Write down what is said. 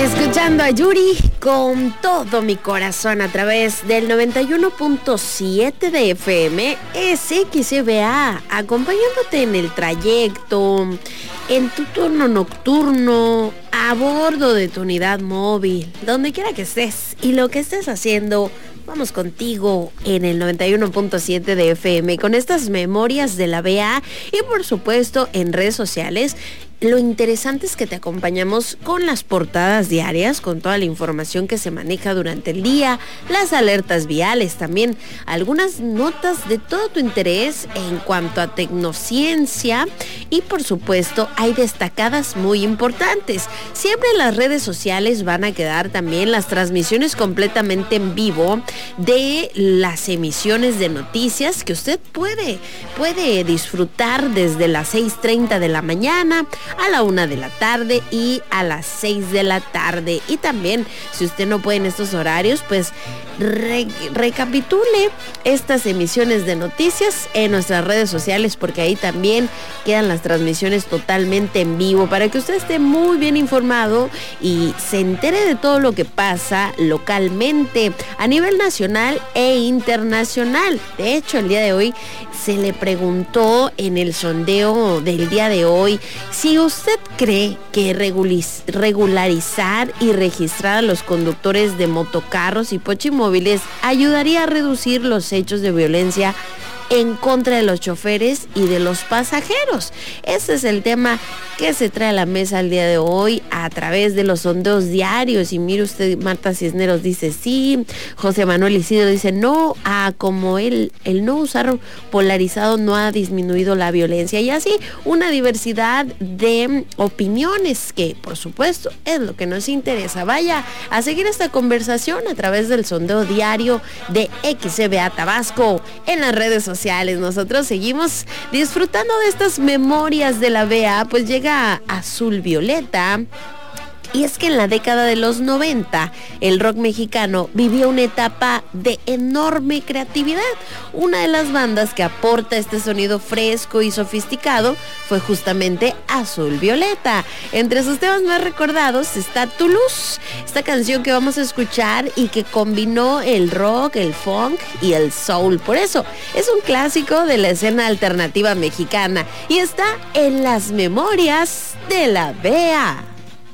Escuchando a Yuri con todo mi corazón a través del 91.7 de FM XCBA, acompañándote en el trayecto, en tu turno nocturno, a bordo de tu unidad móvil, donde quiera que estés y lo que estés haciendo. Vamos contigo en el 91.7 de FM con estas memorias de la BA y por supuesto en redes sociales. Lo interesante es que te acompañamos con las portadas diarias, con toda la información que se maneja durante el día, las alertas viales también, algunas notas de todo tu interés en cuanto a tecnociencia y por supuesto hay destacadas muy importantes. Siempre en las redes sociales van a quedar también las transmisiones completamente en vivo de las emisiones de noticias que usted puede disfrutar desde las 6:30 de la mañana a la 1 de la tarde y a las 6 de la tarde. Y también, si usted no puede en estos horarios, pues recapitule estas emisiones de noticias en nuestras redes sociales, porque ahí también quedan las transmisiones totalmente en vivo para que usted esté muy bien informado y se entere de todo lo que pasa localmente a nivel nacional e internacional. De hecho, el día de hoy se le preguntó en el sondeo del día de hoy si usted cree que regularizar y registrar a los conductores de motocarros y pochimóviles ayudaría a reducir los hechos de violencia en contra de los choferes y de los pasajeros. Ese es el tema que se trae a la mesa el día de hoy a través de los sondeos diarios. Y mire usted, Marta Cisneros dice sí, José Manuel Isidro dice no, como el no usar polarizado no ha disminuido la violencia. Y así una diversidad de opiniones que por supuesto es lo que nos interesa. Vaya a seguir esta conversación a través del sondeo diario de XCBA Tabasco en las redes sociales. Nosotros seguimos disfrutando de estas memorias de la BA, pues llega Azul Violeta. Y es que en la década de los 90, el rock mexicano vivió una etapa de enorme creatividad. Una de las bandas que aporta este sonido fresco y sofisticado fue justamente Azul Violeta. Entre sus temas más recordados está Tu Luz, esta canción que vamos a escuchar y que combinó el rock, el funk y el soul. Por eso es un clásico de la escena alternativa mexicana y está en las memorias de la BA.